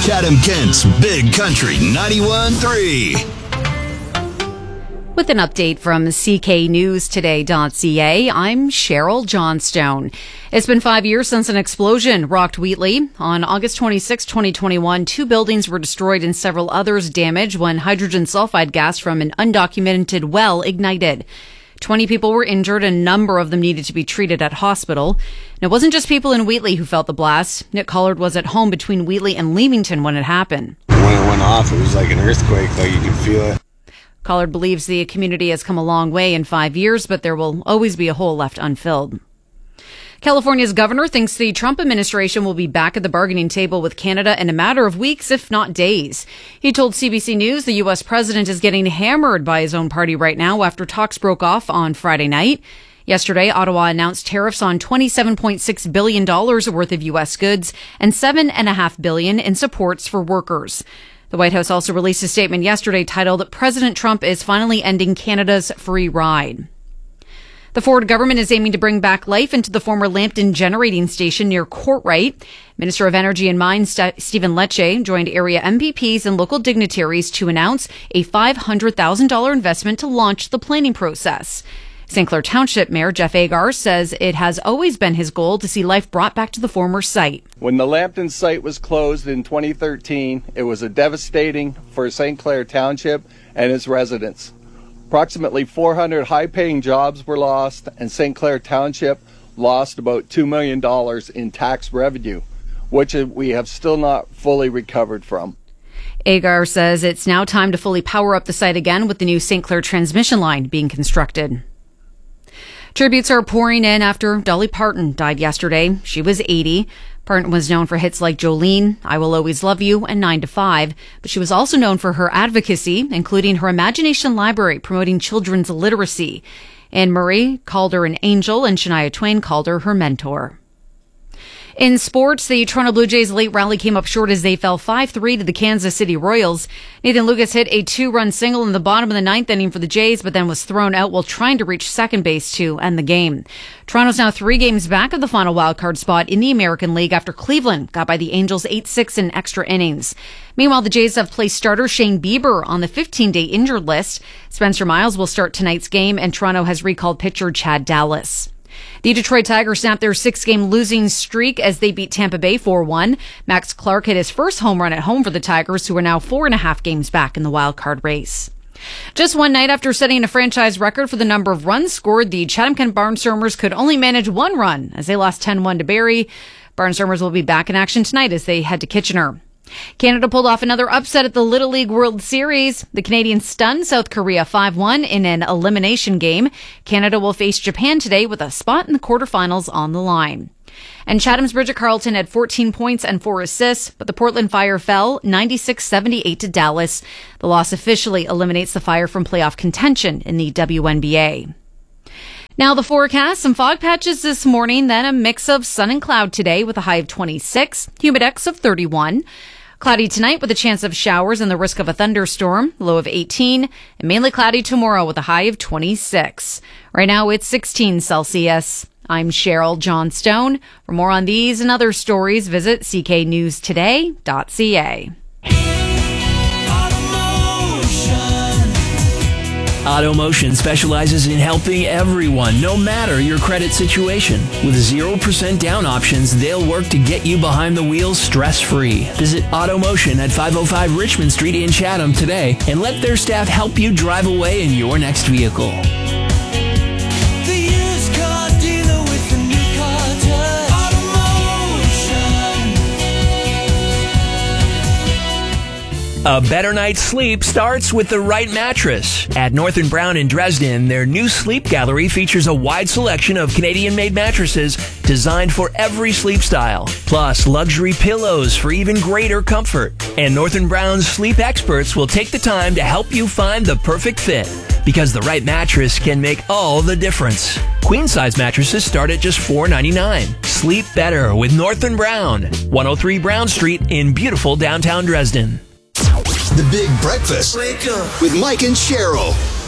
Chatham-Kent's Big Country 91.3. With an update from cknewstoday.ca, I'm Cheryl Johnstone. It's been 5 years since an explosion rocked Wheatley. On August 26, 2021, 2 buildings were destroyed and several others damaged when hydrogen sulfide gas from an undocumented well ignited. 20 people were injured and a number of them needed to be treated at hospital. And it wasn't just people in Wheatley who felt the blast. Nick Collard was at home between Wheatley and Leamington when it happened. When it went off, it was like an earthquake, like you could feel it. Collard believes the community has come a long way in 5 years, but there will always be a hole left unfilled. California's governor thinks the Trump administration will be back at the bargaining table with Canada in a matter of weeks, if not days. He told CBC News the U.S. president is getting hammered by his own party right now after talks broke off on Friday night. Yesterday, Ottawa announced tariffs on $27.6 billion worth of U.S. goods and $7.5 billion in supports for workers. The White House also released a statement yesterday titled, "President Trump is finally ending Canada's free ride." The Ford government is aiming to bring back life into the former Lambton generating station near Courtright. Minister of Energy and Mines Stephen Lecce joined area MPPs and local dignitaries to announce a $500,000 investment to launch the planning process. St. Clair Township Mayor Jeff Agar says it has always been his goal to see life brought back to the former site. When the Lambton site was closed in 2013, it was devastating for St. Clair Township and its residents. Approximately 400 high-paying jobs were lost, and St. Clair Township lost about $2 million in tax revenue, which we have still not fully recovered from. Agar says it's now time to fully power up the site again with the new St. Clair transmission line being constructed. Tributes are pouring in after Dolly Parton died yesterday. She was 80. Parton was known for hits like Jolene, I Will Always Love You, and 9 to 5, but she was also known for her advocacy, including her Imagination Library promoting children's literacy. Anne Murray called her an angel, and Shania Twain called her her mentor. In sports, the Toronto Blue Jays' late rally came up short as they fell 5-3 to the Kansas City Royals. Nathan Lucas hit a 2-run single in the bottom of the ninth inning for the Jays, but then was thrown out while trying to reach second base to end the game. Toronto's now 3 games back of the final wildcard spot in the American League after Cleveland got by the Angels 8-6 in extra innings. Meanwhile, the Jays have placed starter Shane Bieber on the 15-day injured list. Spencer Miles will start tonight's game, and Toronto has recalled pitcher Chad Dallas. The Detroit Tigers snapped their 6-game losing streak as they beat Tampa Bay 4-1. Max Clark hit his first home run at home for the Tigers, who are now 4.5 games back in the wildcard race. Just one night after setting a franchise record for the number of runs scored, the Chatham-Kent Barnstormers could only manage 1 run as they lost 10-1 to Barrie. Barnstormers will be back in action tonight as they head to Kitchener. Canada pulled off another upset at the Little League World Series. The Canadians stunned South Korea 5-1 in an elimination game. Canada will face Japan today with a spot in the quarterfinals on the line. And Chatham's Bridget Carleton had 14 points and 4 assists, but the Portland Fire fell 96-78 to Dallas. The loss officially eliminates the Fire from playoff contention in the WNBA. Now the forecast, some fog patches this morning, then a mix of sun and cloud today with a high of 26, humidex of 31. Cloudy tonight with a chance of showers and the risk of a thunderstorm, low of 18, and mainly cloudy tomorrow with a high of 26. Right now it's 16 Celsius. I'm Cheryl Johnstone. For more on these and other stories, visit cknewstoday.ca. AutoMotion specializes in helping everyone, no matter your credit situation. With 0% down options, they'll work to get you behind the wheel stress-free. Visit AutoMotion at 505 Richmond Street in Chatham today and let their staff help you drive away in your next vehicle. A better night's sleep starts with the right mattress. At North & Brown in Dresden, their new sleep gallery features a wide selection of Canadian-made mattresses designed for every sleep style, plus luxury pillows for even greater comfort. And North & Brown's sleep experts will take the time to help you find the perfect fit, because the right mattress can make all the difference. Queen-size mattresses start at just $4.99. Sleep better with North & Brown, 103 Brown Street in beautiful downtown Dresden. The Big Breakfast with Mike and Cheryl.